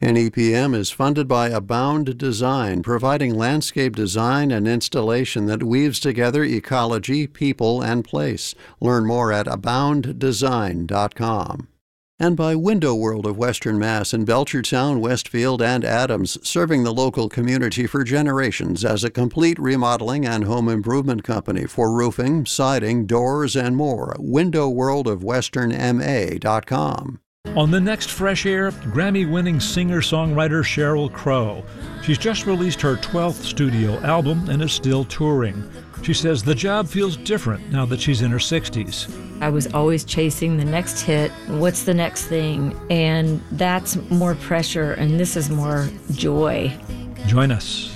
NEPM is funded by Abound Design, providing landscape design and installation that weaves together ecology, people, and place. Learn more at abounddesign.com. And by Window World of Western Mass in Belchertown, Westfield, and Adams, serving the local community for generations as a complete remodeling and home improvement company for roofing, siding, doors, and more. windowworldofwesternma.com. On the next Fresh Air, Grammy-winning singer-songwriter Sheryl Crow. She's just released her 12th studio album and is still touring. She says the job feels different now that she's in her 60s. I was always chasing the next hit. What's the next thing? And that's more pressure, and this is more joy. Join us